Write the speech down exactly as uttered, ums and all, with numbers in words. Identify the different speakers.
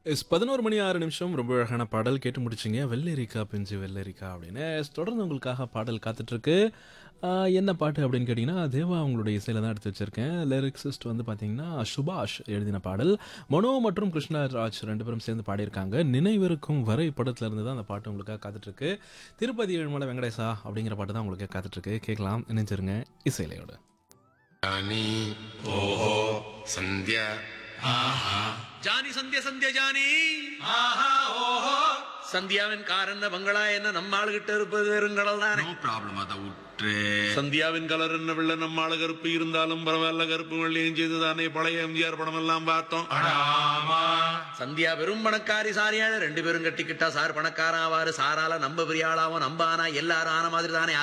Speaker 1: S பதினொரு மணி ஆறு நிமிஷம் ரொம்ப அழகான பாடல் கேட்டு முடிச்சிங்க. வெள்ளரிக்கா பிஞ்சு வெள்ளரிக்கா அப்படின்னு. எஸ் தொடர்ந்து உங்களுக்காக பாடல் காத்துட்ருக்கு. ஆ என்ன பாட்டு அப்படின்னு கேட்டிங்கன்னா, தேவா அவங்களுடைய இசையில தான் எடுத்து வச்சிருக்கேன். லிரிக்ஸிஸ்ட் வந்து பார்த்தீங்கன்னா, சுபாஷ் எழுதின பாடல். மனோ மற்றும் கிருஷ்ணராஜ் ரெண்டு பேரும் சேர்ந்து பாடியிருக்காங்க. நினைவிருக்கும் வரை படத்துல இருந்து தான் அந்த பாட்டு உங்களுக்காக காத்துட்ருக்கு. திருப்பதி ஏழுமலை வெங்கடேசா அப்படிங்கிற பாட்டு தான் உங்களுக்கு காத்துட்ருக்கு. கேட்கலாம் இணைஞ்சிருங்க இசையிலையோட.
Speaker 2: ಜಾನಿ ಓಹೋ ಸಂಧ್ಯಾ
Speaker 3: Johnny Sandhya Sandhya Johnny சந்தியாவின் car என்ன பங்களா என்ன நம்ம ஆளுகிட்ட இருப்பது வெறுங்கடல் தானே.
Speaker 2: ನೋ ಪ್ರಾಬ್ಲಮ್ ಅದ ಉಟ್ರೆ
Speaker 3: சந்தியாவின் கலர் என்ன வெள்ள நம்ம ஆளு கருப்பு இருந்தாலும் பரவாயில்ல, கருப்பு வெள்ளையும் செய்து தானே பழைய எம்ஜிஆர் படம் எல்லாம் பார்த்தோம். சந்தியா வெறும் பணக்காரி சாரியால ரெண்டு பேரும் கட்டிக்கிட்டா சார் பணக்காரன் ஆவாரு, சாரால நம்ம பெரிய ஆளாவும் நம்ம ஆனா எல்லாரும் ஆன மாதிரி தானே